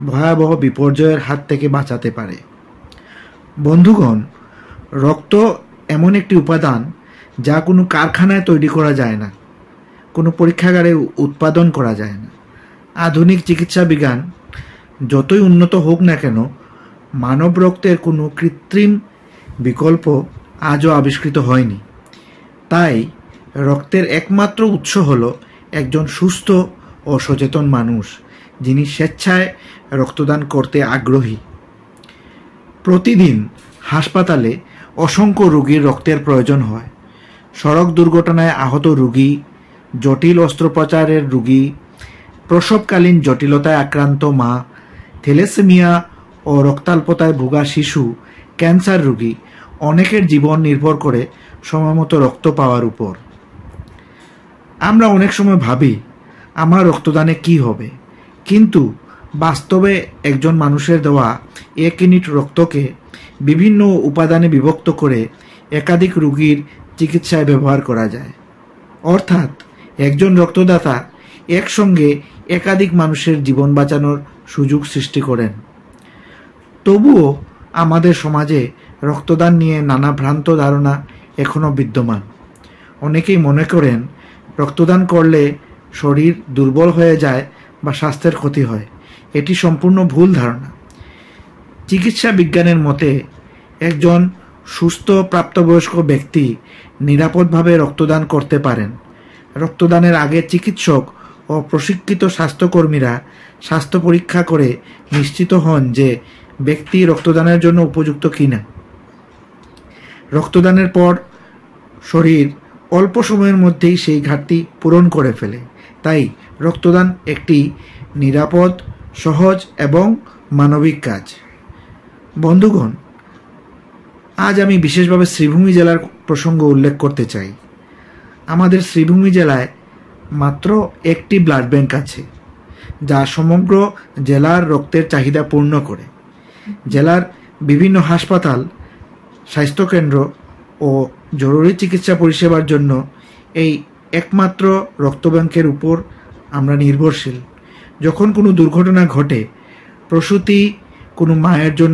ভয়াবহ বিপর্যয়ের হাত থেকে বাঁচাতে পারে। বন্ধুগণ, রক্ত এমন একটি উপাদান যা কোনো কারখানায় তৈরি করা যায় না, কোনো পরীক্ষাগারে উৎপাদন করা যায় না। আধুনিক চিকিৎসা বিজ্ঞান যতই উন্নত হোক না কেন, মানব রক্তের কোনো কৃত্রিম বিকল্প আজও আবিষ্কৃত হয়নি। তাই রক্তের একমাত্র উৎস হলো একজন সুস্থ ও সচেতন মানুষ, যিনি স্বেচ্ছায় রক্তদান করতে আগ্রহী। প্রতিদিন হাসপাতালে অসংখ্য রোগীর রক্তের প্রয়োজন হয়। সড়ক দুর্ঘটনায় আহত রোগী, জটিল অস্ত্রোপচারের রোগী, প্রসবকালীন জটিলতায় আক্রান্ত মা, থ্যালাসেমিয়া ও রক্তাল্পতায় ভোগা শিশু, ক্যান্সার রোগী, অনেকের জীবন নির্ভর করে সময়মতো রক্ত পাওয়ার উপর। আমরা অনেক সময় ভাবি আমার রক্তদানে কি হবে, কিন্তু বাস্তবে একজন মানুষের দেওয়া 1 ইউনিট রক্তকে বিভিন্ন উপাদানে বিভক্ত করে একাধিক রোগীর চিকিৎসায় ব্যবহার করা যায়। অর্থাৎ একজন রক্তদাতা একসঙ্গে একাধিক মানুষের জীবন বাঁচানোর সুযোগ সৃষ্টি করেন। তবুও আমাদের সমাজে রক্তদান নিয়ে নানা ভ্রান্ত ধারণা এখনও বিদ্যমান। অনেকেই মনে করেন রক্তদান করলে শরীর দুর্বল হয়ে যায় বা স্বাস্থ্যের ক্ষতি হয়। এটি সম্পূর্ণ ভুল ধারণা। চিকিৎসা বিজ্ঞানের মতে একজন সুস্থ প্রাপ্তবয়স্ক ব্যক্তি নিরাপদভাবে রক্তদান করতে পারেন। রক্তদানের আগে চিকিৎসক ও প্রশিক্ষিত স্বাস্থ্যকর্মীরা স্বাস্থ্য পরীক্ষা করে নিশ্চিত হন যে ব্যক্তি রক্তদানের জন্য উপযুক্ত কিনা। রক্তদানের পর শরীর অল্প সময়ের মধ্যেই সেই ঘাটতি পূরণ করে ফেলে। তাই রক্তদান একটি নিরাপদ, সহজ এবং মানবিক কাজ। বন্ধুগণ, আজ আমি বিশেষভাবে শ্রীভূমি জেলার প্রসঙ্গ উল্লেখ করতে চাই। আমাদের শ্রীভূমি জেলায় মাত্র একটি ব্লাড ব্যাংক আছে, যা সমগ্র জেলার রক্তের চাহিদা পূর্ণ করে। জেলার বিভিন্ন হাসপাতাল, স্বাস্থ্যকেন্দ্র ও জরুরি চিকিৎসা পরিষেবার জন্য এই একমাত্র রক্ত ব্যাংকের উপর আমরা নির্ভরশীল। যখন কোনো দুর্ঘটনা ঘটে, প্রসূতি কোনো মায়ের জন্য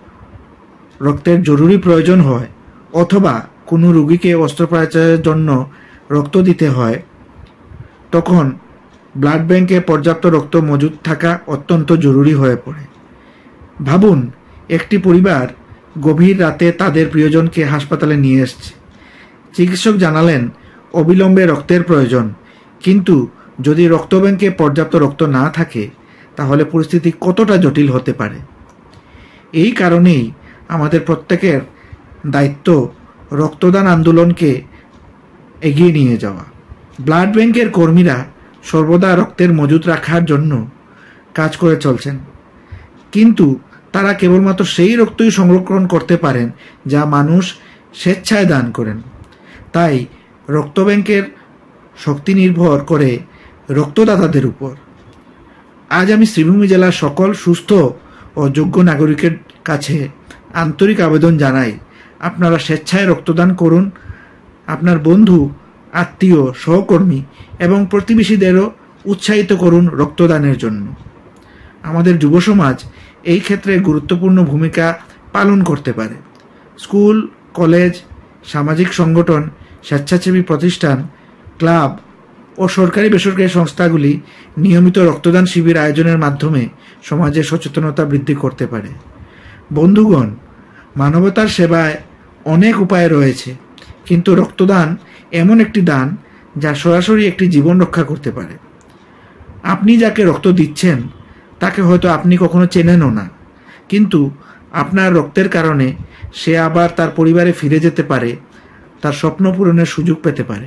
রক্তের জরুরি প্রয়োজন হয়, অথবা কোনো রোগীকে অস্ত্রোপচারের জন্য রক্ত দিতে হয়, তখন ব্লাড ব্যাংকে পর্যাপ্ত রক্ত মজুদ থাকা অত্যন্ত জরুরি হয়ে পড়ে। ভাবুন, একটি পরিবার গভীর রাতে তাদের প্রিয়জনকে হাসপাতালে নিয়ে এসছে। চিকিৎসক জানালেন অবিলম্বে রক্তের প্রয়োজন, কিন্তু যদি রক্ত ব্যাংকে পর্যাপ্ত রক্ত না থাকে, তাহলে পরিস্থিতি কতটা জটিল হতে পারে। এই কারণেই আমাদের প্রত্যেকের দায়িত্ব রক্তদান আন্দোলনকে এগিয়ে নিয়ে যাওয়া। ব্লাড ব্যাংকের কর্মীরা সর্বদা রক্তের মজুদ রাখার জন্য কাজ করে চলছেন, কিন্তু তারা কেবলমাত্র সেই রক্তই সংরক্ষণ করতে পারেন যা মানুষ স্বেচ্ছায় দান করেন। তাই রক্ত ব্যাংকের শক্তি নির্ভর করে রক্তদাতাদের উপর। আজ আমি শ্রীভূমি জেলার সকল সুস্থ ও যোগ্য নাগরিকের কাছে আন্তরিক আবেদন জানাই, আপনারা স্বেচ্ছায় রক্তদান করুন। আপনার বন্ধু, আত্মীয়, সহকর্মী এবং প্রতিবেশীদেরও উৎসাহিত করুন রক্তদানের জন্য। আমাদের যুব সমাজ এই ক্ষেত্রে গুরুত্বপূর্ণ ভূমিকা পালন করতে পারে। স্কুল, কলেজ, সামাজিক সংগঠন, স্বেচ্ছাসেবী প্রতিষ্ঠান, ক্লাব ও সরকারি বেসরকারি সংস্থাগুলি নিয়মিত রক্তদান শিবির আয়োজনের মাধ্যমে সমাজে সচেতনতা বৃদ্ধি করতে পারে। বন্ধুগণ, মানবতার সেবায় অনেক উপায় রয়েছে, কিন্তু রক্তদান এমন একটি দান যা সরাসরি একটি জীবন রক্ষা করতে পারে। আপনি যাকে রক্ত দিচ্ছেন তাকে হয়তো আপনি কখনো চেনেনও না, কিন্তু আপনার রক্তের কারণে সে আবার তার পরিবারে ফিরে যেতে পারে, তার স্বপ্ন পূরণের সুযোগ পেতে পারে।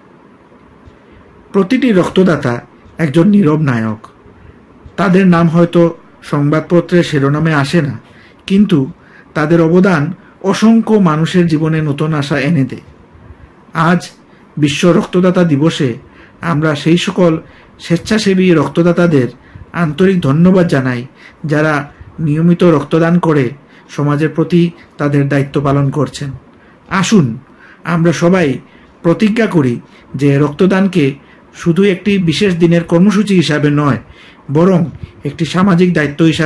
প্রতিটি রক্তদাতা একজন নীরব নায়ক। তাদের নাম হয়তো সংবাদপত্রের শিরোনামে আসে না, কিন্তু তাদের অবদান অসংখ্য মানুষের জীবনে নতুন আশা এনে দেয়। আজ বিশ্ব রক্তদাতা দিবসে আমরা সেই সকল স্বেচ্ছাসেবী রক্তদাতাদের আন্তরিক ধন্যবাদ জানাই, যারা নিয়মিত রক্তদান করে সমাজের প্রতি তাদের দায়িত্ব পালন করছেন। আসুন আমরা সবাই প্রতিজ্ঞা করি যে রক্তদানকে শুধু একটি বিশেষ দিনের কর্মসূচি হিসাবে নয়, বরং একটি সামাজিক দায়িত্ব হিসাবে